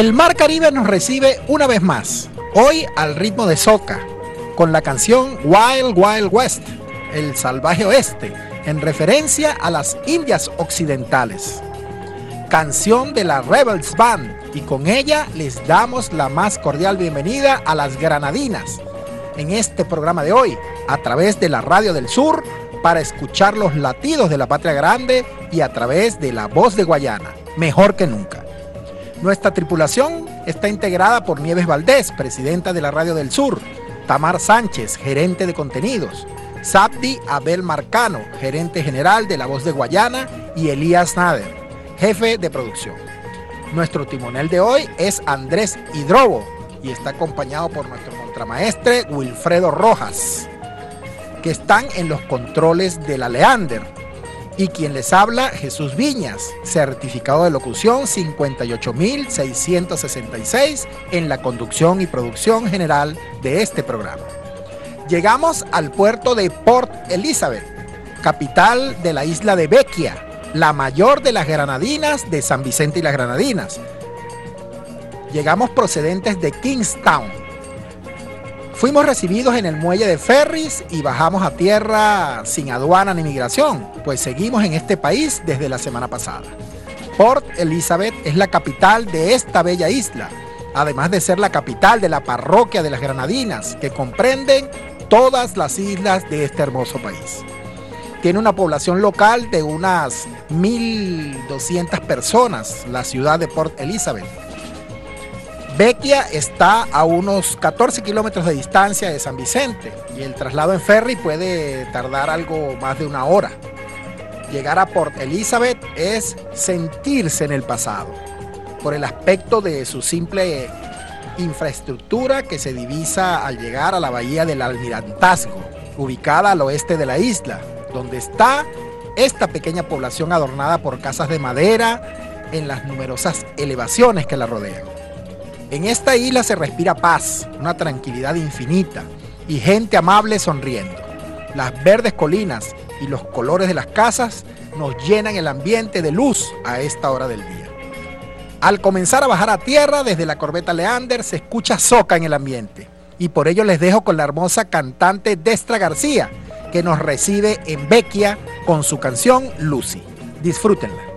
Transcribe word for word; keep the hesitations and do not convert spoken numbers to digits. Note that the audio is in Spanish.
El Mar Caribe nos recibe una vez más, hoy al ritmo de soca, con la canción Wild Wild West, el salvaje oeste, en referencia a las Indias Occidentales. Canción de la Rebels Band, y con ella les damos la más cordial bienvenida a las Granadinas, en este programa de hoy, a través de la Radio del Sur, para escuchar los latidos de la patria grande y a través de la voz de Guayana, mejor que nunca. Nuestra tripulación está integrada por Nieves Valdés, presidenta de la Radio del Sur, Tamar Sánchez, gerente de contenidos, Sabdi Abel Marcano, gerente general de La Voz de Guayana, y Elías Nader, jefe de producción. Nuestro timonel de hoy es Andrés Hidrobo y está acompañado por nuestro contramaestre Wilfredo Rojas, que están en los controles de la Leander. Y quien les habla, Jesús Viñas, certificado de locución cincuenta y ocho mil seiscientos sesenta y seis en la conducción y producción general de este programa. Llegamos al puerto de Port Elizabeth, capital de la isla de Vecchia, la mayor de las Granadinas de San Vicente y las Granadinas. Llegamos procedentes de Kingstown. Fuimos recibidos en el muelle de ferries y bajamos a tierra sin aduana ni migración, pues seguimos en este país desde la semana pasada. Port Elizabeth es la capital de esta bella isla, además de ser la capital de la parroquia de las Granadinas, que comprenden todas las islas de este hermoso país. Tiene una población local de unas mil doscientas personas, la ciudad de Port Elizabeth. Vecchia está a unos catorce kilómetros de distancia de San Vicente y el traslado en ferry puede tardar algo más de una hora. Llegar a Port Elizabeth es sentirse en el pasado, por el aspecto de su simple infraestructura que se divisa al llegar a la bahía del Almirantazgo, ubicada al oeste de la isla, donde está esta pequeña población adornada por casas de madera en las numerosas elevaciones que la rodean. En esta isla se respira paz, una tranquilidad infinita y gente amable sonriendo. Las verdes colinas y los colores de las casas nos llenan el ambiente de luz a esta hora del día. Al comenzar a bajar a tierra desde la corbeta Leander se escucha soca en el ambiente y por ello les dejo con la hermosa cantante Destra García, que nos recibe en Vecchia con su canción Lucy. Disfrútenla.